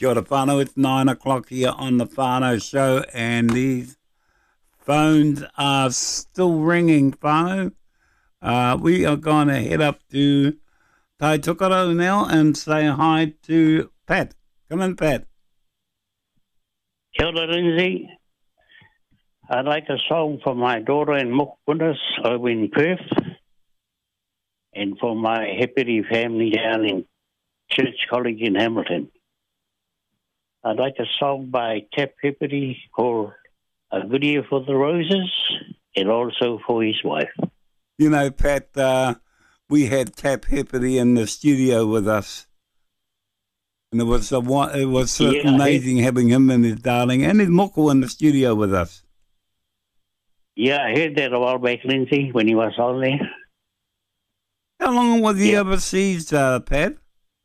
Kia ora whānau, it's 9 o'clock here on the Whānau Show, and these phones are still ringing, whānau. We are going to head up to Tai Tukarau now and say hi to Pat. Come in, Pat. Kia ora, Lindsay. I'd like a song for my daughter in Mokupunas over in Perth, and for my Heperi family down in Church College in Hamilton. I'd like a song by Tap Heperi called A Good Year for the Roses, and also for his wife. You know, Pat, we had Tap Heperi in the studio with us. And it was amazing having him and his darling and his moko in the studio with us. Yeah, I heard that a while back, Lindsay, when he was on there. How long was he overseas, Pat?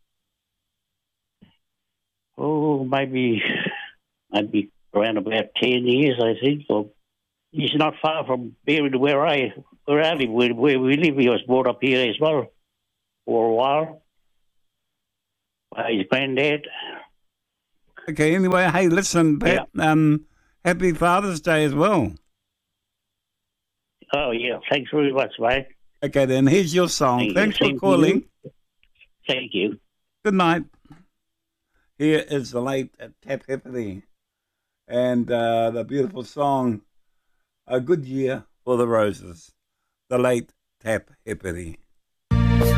Oh, maybe around about 10 years, I think. Or he's not far from where I live, where we live. He was brought up here as well for a while by his granddad. Okay, anyway, hey, listen, Pat, happy Father's Day as well. Oh, yeah, thanks very much, mate. Okay, then, here's your song. Thanks for calling. Thank you. Good night. Here is the late Tap Heperi and the beautiful song, A Good Year for the Roses, the late Tap Heperi.